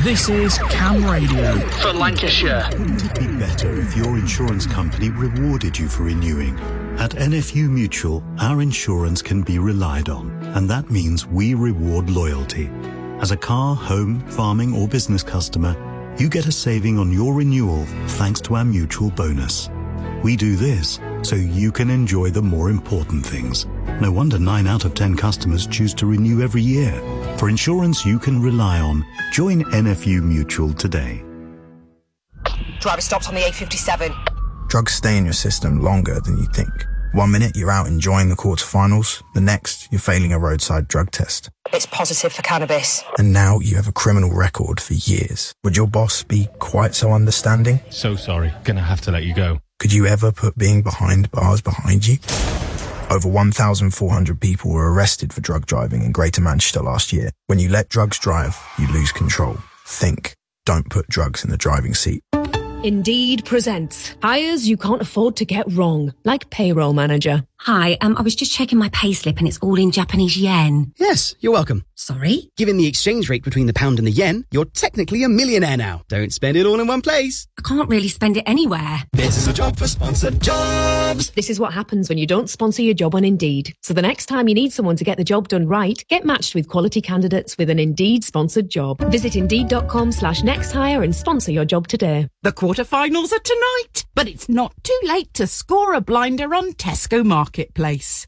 This is Cam Radio for Lancashire. Wouldn't it be better if your insurance company rewarded you for renewing? At NFU Mutual, our insurance can be relied on, and that means we reward loyalty. As a car, home, farming or business customer, you get a saving on your renewal thanks to our mutual bonus. We do this so you can enjoy the more important things. No wonder 9 out of 10 customers choose to renew every year. For insurance you can rely on, join NFU Mutual today. Driver stopped on the A57. Drugs stay in your system longer than you think. 1 minute you're out enjoying the quarterfinals, the next you're failing a roadside drug test. It's positive for cannabis. And now you have a criminal record for years. Would your boss be quite so understanding? So sorry, gonna have to let you go. Could you ever put being behind bars behind you? Over 1,400 people were arrested for drug driving in Greater Manchester last year. When you let drugs drive, you lose control. Think. Don't put drugs in the driving seat. Indeed presents hires you can't afford to get wrong, like payroll manager. Hi, I was just checking my payslip and it's all in Japanese yen. Yes, you're welcome. Sorry? Given the exchange rate between the pound and the yen, you're technically a millionaire now. Don't spend it all in one place. I can't really spend it anywhere. This is a job for sponsored jobs. This is what happens when you don't sponsor your job on Indeed. So the next time you need someone to get the job done right, get matched with quality candidates with an Indeed sponsored job. Visit Indeed.com/nexthire and sponsor your job today. The quarterfinals are tonight, but it's not too late to score a blinder on Tesco Marketplace.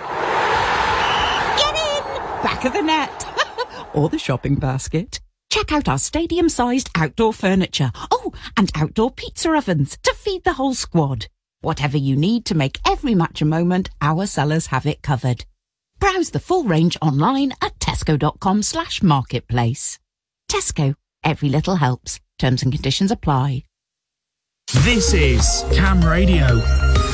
Get in! Back of the net. Or the shopping basket. Check out our stadium-sized outdoor furniture. Oh, and outdoor pizza ovens to feed the whole squad. Whatever you need to make every match a moment, our sellers have it covered. Browse the full range online at tesco.com/marketplace. Tesco. Every little helps. Terms and conditions apply. This is Cam Radio.